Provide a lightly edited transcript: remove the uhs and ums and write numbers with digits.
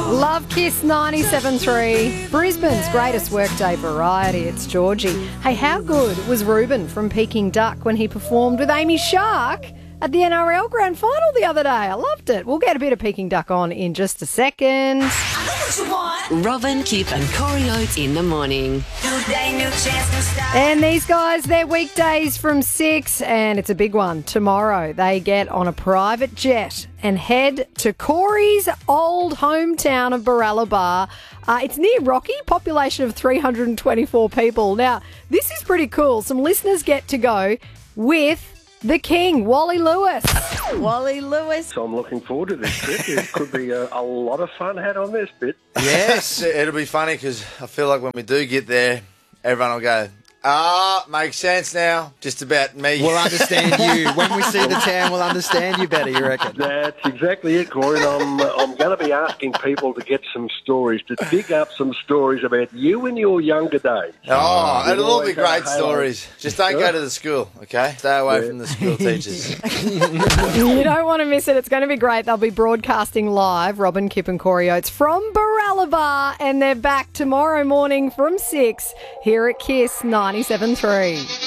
Love Kiss 97.3, Brisbane's greatest workday variety. It's Georgie. Hey, how good was Ruben from Peking Duck when he performed with Amy Shark at the NRL Grand Final the other day? I loved it. We'll get a bit of Peking Duck on in just a second. Robin, Kip and Corey Oates in the morning. And these guys, they're weekdays from 6, and it's a big one. Tomorrow they get on a private jet and head to Corey's old hometown of Baralaba. It's near Rocky, population of 324 people. Now, this is pretty cool. Some listeners get to go with the King, Wally Lewis. Wally Lewis. So I'm looking forward to this bit. It could be a lot of fun had on this bit. Yes, it'll be funny because I feel like when we do get there, everyone will go, makes sense now. Just about me. We'll understand you. When we see the town, we'll understand you better, you reckon? That's exactly it, Corey. And I'm going to be asking people to get some stories, to dig up some stories about you in your younger days. Oh, it'll all be great stories. Just don't go to the school, okay? Stay away from the school teachers. You don't want to miss it. It's going to be great. They'll be broadcasting live, Robin, Kip and Corey Oates from Baralaba, and they're back tomorrow morning from 6 here at Kiss 97.3.